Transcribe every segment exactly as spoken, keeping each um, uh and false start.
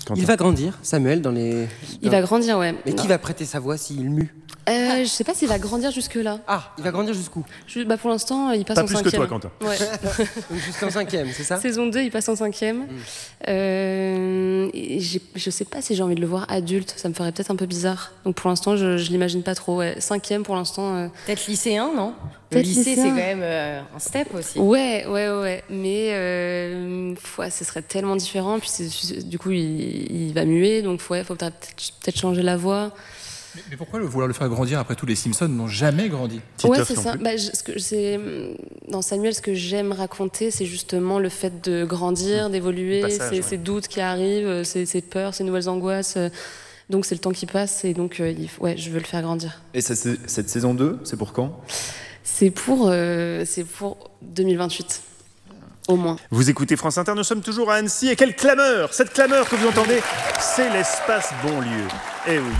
Quentin. Il va grandir, Samuel, dans les... Dans... Il va grandir, ouais. Mais qui va prêter sa voix s'il mue? euh, Je sais pas s'il va grandir jusque-là. Ah, il va grandir jusqu'où? Je, bah Pour l'instant, il passe Pas en plus cinquième. que toi, Quentin. Ouais. Donc jusqu'en cinquième, c'est ça? Saison deux, il passe en cinquième. Mm. Euh, et j'ai- je sais pas si j'ai envie de le voir adulte, ça me ferait peut-être un peu bizarre. Donc pour l'instant, je, je l'imagine pas trop. Ouais. Cinquième pour l'instant. Euh... Peut-être lycéen, non? Le Peut-être lycée, c'est lycéen. quand même euh, un step aussi. Ouais, ouais, ouais. Mais euh, ouais, ce serait tellement différent. Puis c'est- du coup, il, il va muer, donc ouais, faut peut-être peut-être changer la voix. Mais, mais pourquoi le, vouloir le faire grandir après tout? Les Simpsons n'ont jamais grandi. Ouais, Titeuf c'est non ça. plus. Bah, je- ce que c'est dans Samuel, ce que j'aime raconter, c'est justement le fait de grandir, d'évoluer, Le passage, ces, ouais. ces doutes qui arrivent, ces, ces peurs, ces nouvelles angoisses. Donc c'est le temps qui passe et donc euh, il faut- ouais, je veux le faire grandir. Et ça, c'est- cette saison deux, c'est pour quand? C'est pour, euh, c'est pour deux mille vingt-huit, au moins. Vous écoutez France Inter, nous sommes toujours à Annecy. Et quelle clameur! Cette clameur que vous entendez, c'est l'espace Bonlieu. Eh oui.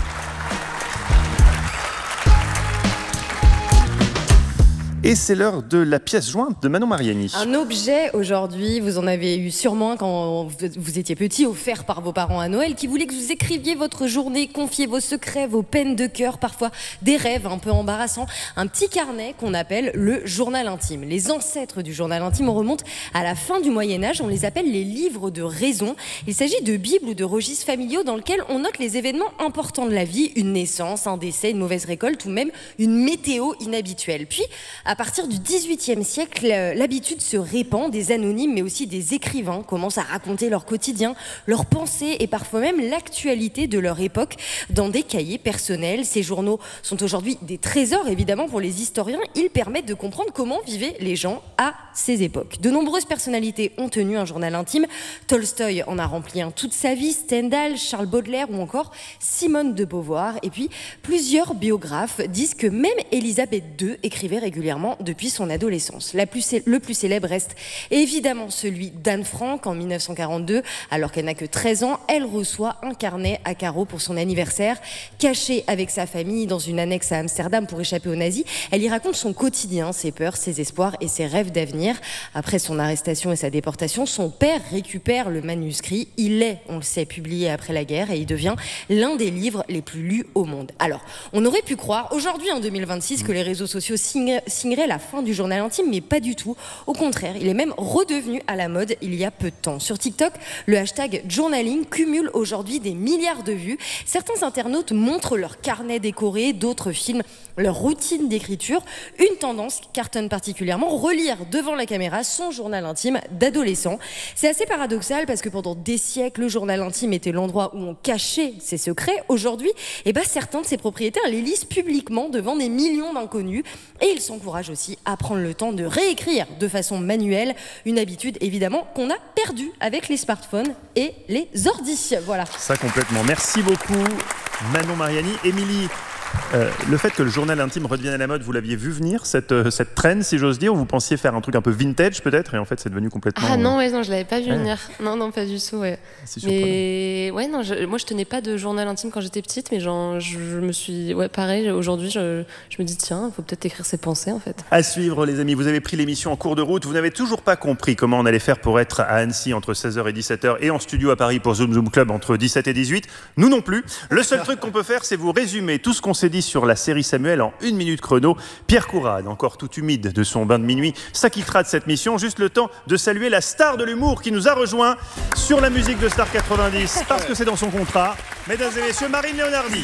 Et c'est l'heure de la pièce jointe de Manon Mariani. Un objet aujourd'hui, vous en avez eu sûrement quand vous- vous étiez petit, offert par vos parents à Noël, qui voulaient que vous écriviez votre journée, confiez vos secrets, vos peines de cœur, parfois des rêves un peu embarrassants. Un petit carnet qu'on appelle le journal intime. Les ancêtres du journal intime, on remonte à la fin du Moyen-Âge, on les appelle les livres de raison. Il s'agit de bibles ou de registres familiaux dans lesquels on note les événements importants de la vie, une naissance, un décès, une mauvaise récolte ou même une météo inhabituelle. Puis, à partir du dix-huitième siècle, euh, l'habitude se répand, des anonymes mais aussi des écrivains commencent à raconter leur quotidien, leurs pensées et parfois même l'actualité de leur époque dans des cahiers personnels. Ces journaux sont aujourd'hui des trésors évidemment pour les historiens, ils permettent de comprendre comment vivaient les gens à ces époques. De nombreuses personnalités ont tenu un journal intime, Tolstoï en a rempli un toute sa vie, Stendhal, Charles Baudelaire ou encore Simone de Beauvoir. Et puis plusieurs biographes disent que même Élisabeth deux écrivait régulièrement depuis son adolescence. La plus cé- le plus célèbre reste évidemment celui d'Anne Frank en mille neuf cent quarante-deux, alors qu'elle n'a que treize ans, elle reçoit un carnet à carreaux pour son anniversaire. Cachée avec sa famille dans une annexe à Amsterdam pour échapper aux nazis, elle y raconte son quotidien, ses peurs, ses espoirs et ses rêves d'avenir. Après son arrestation et sa déportation, son père récupère le manuscrit. Il est, on le sait, publié après la guerre et il devient l'un des livres les plus lus au monde. Alors, on aurait pu croire, aujourd'hui en deux mille vingt-six, que les réseaux sociaux signeraient signerait la fin du journal intime, mais pas du tout. Au contraire, il est même redevenu à la mode il y a peu de temps. Sur TikTok, le hashtag journaling cumule aujourd'hui des milliards de vues. Certains internautes montrent leur carnet décoré, d'autres filment leur routine d'écriture. Une tendance qui cartonne particulièrement, relire devant la caméra son journal intime d'adolescent. C'est assez paradoxal parce que pendant des siècles, le journal intime était l'endroit où on cachait ses secrets. Aujourd'hui, eh ben, certains de ses propriétaires les lisent publiquement devant des millions d'inconnus et ils s'encouragent aussi à prendre le temps de réécrire de façon manuelle, une habitude évidemment qu'on a perdue avec les smartphones et les ordis. Voilà. Ça complètement. Merci beaucoup Manon Mariani. Émilie, euh, le fait que le journal intime redevienne à la mode, vous l'aviez vu venir, cette, euh, cette trend, si j'ose dire, ou vous pensiez faire un truc un peu vintage peut-être, et en fait c'est devenu complètement... Ah non, ouais, non, je l'avais pas vu Ouais. venir. Non, non, pas du tout, ouais. C'est surprenant. Mais ouais, non, je, moi je tenais pas de journal intime quand j'étais petite, mais genre, je, je me suis, ouais, pareil. Aujourd'hui, je, je me dis tiens, il faut peut-être écrire ses pensées en fait. À suivre les amis, vous avez pris l'émission en cours de route, vous n'avez toujours pas compris comment on allait faire pour être à Annecy entre seize heures et dix-sept heures et en studio à Paris pour Zoom Zoom Club entre dix-sept et dix-huit. Nous non plus. Le seul truc qu'on peut faire, c'est vous résumer tout ce qu'on s'est dit sur la série Samuel en une minute chrono. Pierre Courade, encore tout humide de son bain de minuit, s'acquittera de cette mission. Juste le temps de saluer la star de l'humour qui nous a rejoint sur la musique de Star quatre-vingt-dix parce que c'est dans son contrat. Mesdames et messieurs, Marine Leonardi.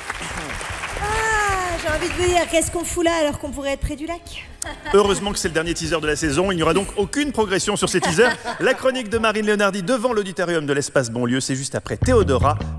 Ah, j'ai envie de vous dire, qu'est-ce qu'on fout là alors qu'on pourrait être près du lac? Heureusement que c'est le dernier teaser de la saison. Il n'y aura donc aucune progression sur ces teasers. La chronique de Marine Leonardi devant l'auditorium de l'Espace Bonlieu, c'est juste après Théodora.